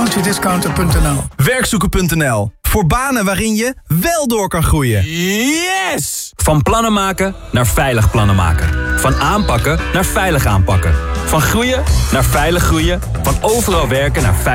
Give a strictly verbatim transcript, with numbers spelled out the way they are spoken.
vakantiediscounter punt n l. Werkzoeken punt n l. Voor banen waarin je wel door kan groeien. Yes! Van plannen maken naar veilig plannen maken. Van aanpakken naar veilig aanpakken. Van groeien naar veilig groeien. Van overal werken naar veilig